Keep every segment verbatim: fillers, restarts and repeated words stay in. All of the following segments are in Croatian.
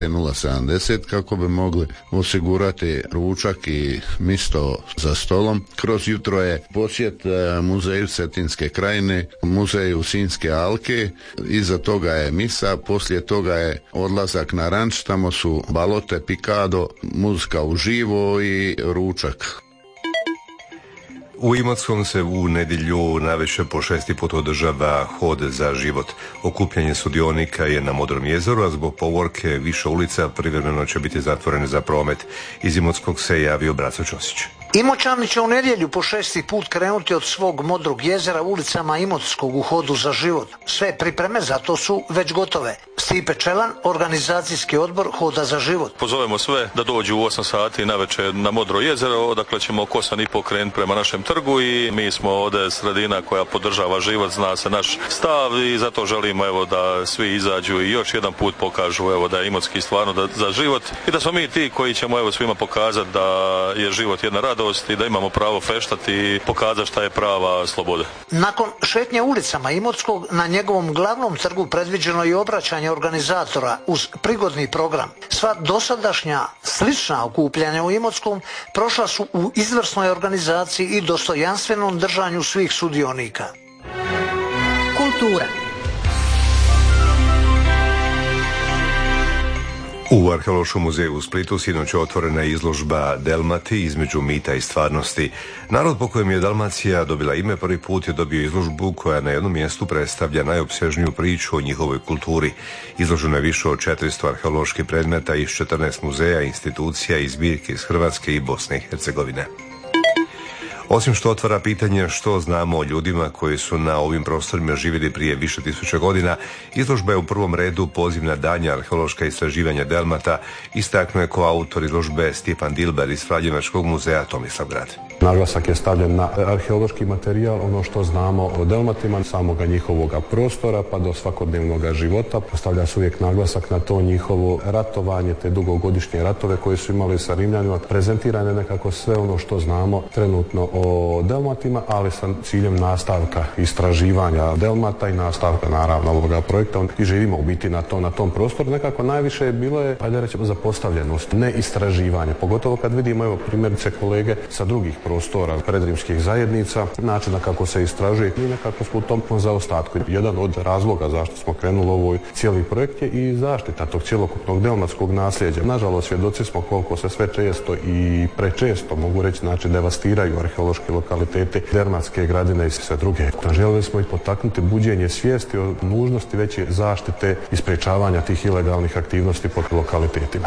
nula sedamdeset kako bi mogli osigurati ručak i misto za stolom. Kroz jutro je posjet muzeju Cetinske krajine, muzeju Sinjske alke, iza toga je misa, poslije toga je odlazak na ranč, tamo su balote, pikado, muzika uživo i ručak. U Imotskom se u nedjelju navečer po šesti put održava Hod za život. Okupljanje sudionika je na Modrom jezeru, a zbog povorke više ulica privremeno će biti zatvorene za promet. Iz Imotskog se javio Braco Ćosić. Imoćani će u nedjelju po šesti put krenuti od svog Modrog jezera ulicama Imotskog u Hodu za život. Sve pripreme za to su već gotove. Stipe Čelan, organizacijski odbor Hoda za život. Pozovemo sve da dođu u osam sati navečer na Modro jezero, odakle ćemo oko osam i po krenuti prema našem trgu i mi smo ovdje sredina koja podržava život, zna se naš stav i zato želimo evo da svi izađu i još jedan put pokažu evo da je Imotski stvarno da, za život i da smo mi ti koji ćemo evo svima pokazati da je život jedna radost i da imamo pravo feštati i pokazati šta je prava sloboda. Nakon šetnje ulicama Imotskog na njegovom glavnom trgu predviđeno i obraćanje organizatora uz prigodni program. Sva dosadašnja slična okupljanja u Imotskom prošla su u izvrsnoj organizaciji i dostojanstvenom držanju svih sudionika. Kultura. U Arheološkom muzeju u Splitu sinoć je otvorena izložba Delmati između mita i stvarnosti. Narod po kojem je Dalmacija dobila ime prvi put je dobio izložbu koja na jednom mjestu predstavlja najopsežniju priču o njihovoj kulturi. Izloženo je više od četiristo arheoloških predmeta iz četrnaest muzeja, institucija i zbirke iz Hrvatske i Bosne i Hercegovine. Osim što otvara pitanje što znamo o ljudima koji su na ovim prostorima živjeli prije više tisuća godina, izložba je u prvom redu poziv na daljnja arheološka istraživanja Delmata, istaknuo je koautor izložbe Stjepan Dilber iz Franjevačkog muzeja Tomislavgrad. Naglasak je stavljen na arheološki materijal, ono što znamo o Delmatima, samoga njihovoga prostora pa do svakodnevnog života. Postavlja se uvijek naglasak na to njihovo ratovanje, te dugogodišnje ratove koje su imali sa Rimljanima. Prezentirane nekako sve ono što znamo trenutno o Delmatima, ali sa ciljem nastavka istraživanja Delmata i nastavka naravno ovoga projekta. I živimo u biti na, to, na tom prostoru. Nekako najviše je bilo je, ajde rećemo, zapostavljenost, ne istraživanje. Pogotovo kad vidimo, evo, primjerice kolege sa drugih prostora, predrimskih zajednica, načina kako se istražuje i nekako smo u tom zaostatku. Jedan od razloga zašto smo krenuli u ovoj cijeli projekt je i zaštita tog cjelokupnog delmatskog nasljeđa. Nažalost, svjedoci smo koliko se sve često i prečesto, mogu reći, znači devastiraju arheološki lokaliteti, dermatske gradine i sve druge. Želeli smo i potaknuti buđenje svijesti o nužnosti veće zaštite i sprječavanja tih ilegalnih aktivnosti po lokalitetima.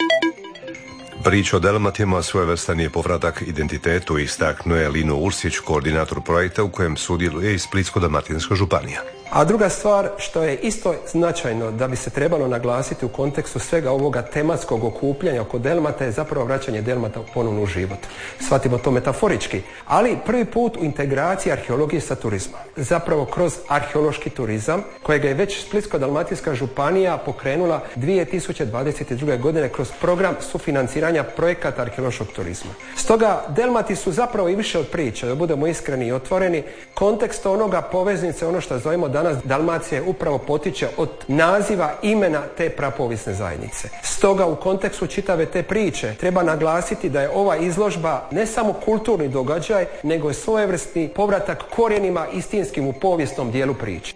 Priča o Delmatima svojevrstan je povratak identitetu, istaknuo je Lino Ursić, koordinator projekta u kojem sudjeluje i Splitsko-dalmatinska županija. A druga stvar što je isto značajno da bi se trebalo naglasiti u kontekstu svega ovoga tematskog okupljanja oko Delmata je zapravo vraćanje Delmata ponovno u život. Shvatimo to metaforički, ali prvi put u integraciji arheologije sa turizmom. Zapravo kroz arheološki turizam kojega je već Splitsko-dalmatinska županija pokrenula dvije tisuće dvadeset druge. godine kroz program sufinanciranja projekata arheološkog turizma. Stoga Delmati su zapravo i više od priče, da budemo iskreni i otvoreni. Kontekst onoga poveznice, ono što zovemo danas Dalmacija upravo potiče od naziva imena te prapovijesne zajednice. Stoga u kontekstu čitave te priče treba naglasiti da je ova izložba ne samo kulturni događaj, nego je svojevrsni povratak korijenima istinskim u povijesnom dijelu priče.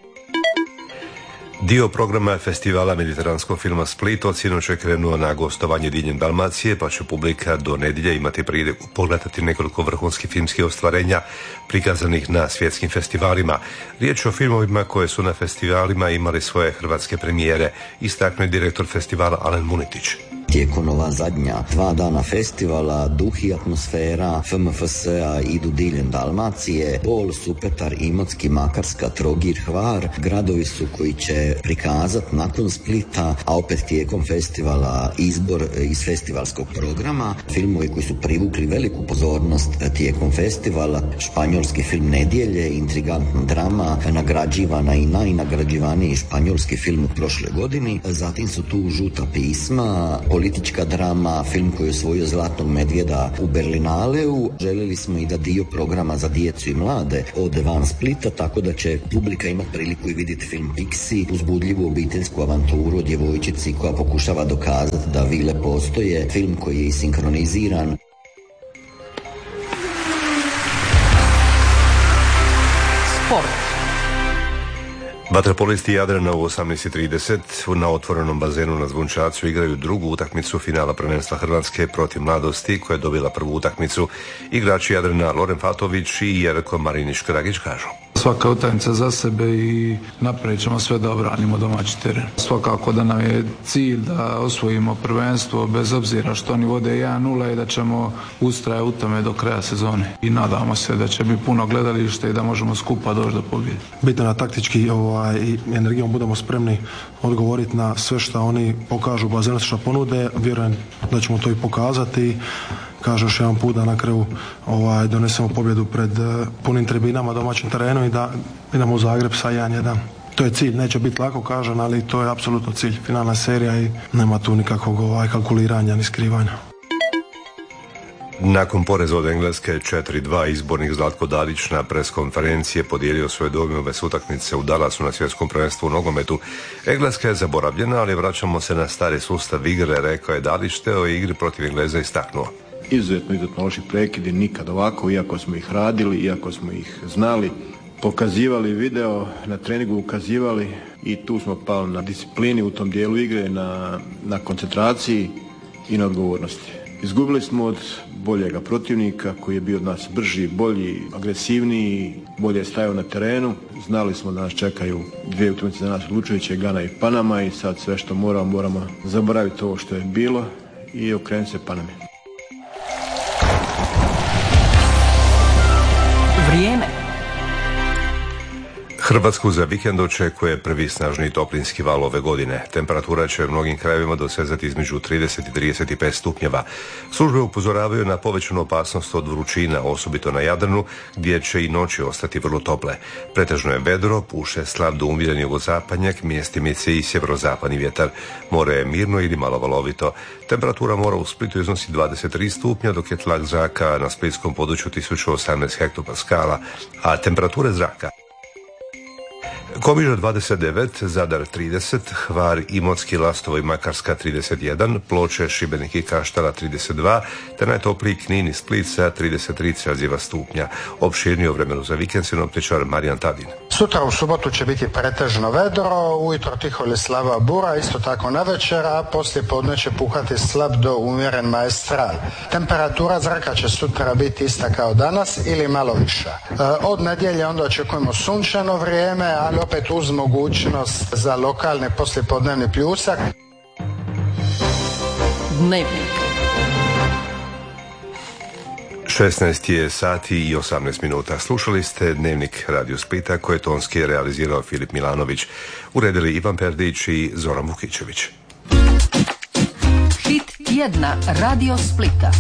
Dio programa festivala mediteranskog filma Split od sinoć je krenuo na gostovanje diljem Dalmacije, pa će publika do nedjelje imati priliku pogledati nekoliko vrhunskih filmskih ostvarenja prikazanih na svjetskim festivalima. Riječ je o filmovima koje su na festivalima imali svoje hrvatske premijere, istaknuo je direktor festivala Alen Munitić. Tijekom ova zadnja dva dana festivala duh i atmosfera F M F S-a idu diljem Dalmacije. Bol, Supetar, Imotski, Makarska, Trogir, Hvar. Gradovi su koji će prikazati nakon Splita, a opet tijekom festivala izbor iz festivalskog programa. Filmovi koji su privukli veliku pozornost tijekom festivala. Španjolski film Nedjelje, intrigantna drama, nagrađivana i najnagrađivaniji španjolski film u prošle godini. Zatim su tu Žuta pisma, politička drama, film koji je osvojio Zlatnog medvjeda u Berlinaleu. Željeli smo i da dio programa za djecu i mlade ode van Splita, tako da će publika imati priliku i vidjeti film Pixi, uzbudljivu obiteljsku avanturu o djevojčici koja pokušava dokazati da vile postoje, film koji je i sinkroniziran. Sport. Vaterpolisti Jadrana u osamnaest i trideset na otvorenom bazenu na Zvončacu igraju drugu utakmicu finala prvenstva Hrvatske protiv Mladosti, koja je dobila prvu utakmicu. Igrači Jadrana Loren Fatović i Jerko Marinić-Kragić kažu: svaka utakmica za sebe i napravit ćemo sve da obranimo domaći teren. Svakako da nam je cilj da osvojimo prvenstvo bez obzira što oni vode jedan nula i da ćemo ustrajati u tome do kraja sezone. I nadamo se da će biti puno gledalište i da možemo skupa doći do pobjede. Bitno na taktički ovaj, i energijom budemo spremni odgovoriti na sve što oni pokažu u bazenu, što ponude. Vjerujem da ćemo to i pokazati. Kažem još jedan put da na kraju ovaj, donesemo pobjedu pred uh, punim tribinama, domaćim terenu i da idemo u Zagreb sa jedan jedan. To je cilj, neće biti lako kažem, ali to je apsolutno cilj. Finalna serija i nema tu nikakvog ovaj, kalkuliranja ni skrivanja. Nakon poreza od Engleske četiri dva izbornik Zlatko Dalić na preskonferenciji podijelio svoje dojmove s utakmice u Dallasu na svjetskom prvenstvu u nogometu. Engleska je zaboravljena, ali vraćamo se na stari sustav igre, rekao je Dalić, te o igri protiv Engleza istaknuo: izuzetno, izuzetno loši prekidi, nikad ovako, iako smo ih radili, iako smo ih znali, pokazivali video, na treningu ukazivali i tu smo pali na disciplini u tom dijelu igre, na, na koncentraciji i na odgovornosti. Izgubili smo od boljega protivnika koji je bio od nas brži, bolji, agresivniji, bolje stajao na terenu. Znali smo da nas čekaju dvije utakmice za nas odlučujuće, Gana i Panama, i sad sve što moramo, moramo zaboraviti ovo što je bilo i okrenuti se Panami. Vrijeme. Hrvatsku za vikend očekuje prvi snažni toplinski val ove godine. Temperatura će u mnogim krajevima dosezati između trideset i trideset pet stupnjeva. Službe upozoravaju na povećanu opasnost od vrućina, osobito na Jadranu, gdje će i noći ostati vrlo tople. Pretežno je vedro, puše slab do umjeren jugozapadnjak, mjestimice i sjeverozapadni vjetar. More je mirno ili malo valovito. Temperatura mora u Splitu iznosi dvadeset tri stupnja, dok je tlak zraka na splitskom području tisuću osamnaest hektopaskala, a temperature zraka Komiža dvadeset devet, Zadar trideset, Hvar, Imotski, Lastovo i Makarska trideset jedan, Ploče, Šibenik i Kaštela trideset dva, te najtopliji Knin i Split sa trideset tri Celzijeva stupnja. Opširnije o vremenu za vikend sinoptičar Marijan Tadin. Sutra u subotu će biti pretežno vedro, ujutro tiho ili slaba bura, isto tako navečer, a poslije podne će puhati slab do umjeren maestral. Temperatura zraka će sutra biti ista kao danas ili malo viša. E, od nedjelje onda očekujemo sunčano vrijeme, ali opet uz mogućnost za lokalni poslijepodnevni pljusak. Dnevnik. šesnaest je sati i osamnaest minuta. Slušali ste Dnevnik Radio Splita, koje tonski realizirao Filip Milanović. Uredili Ivan Perdić i Zoran Vukićević. Hit tjedna Radio Splita.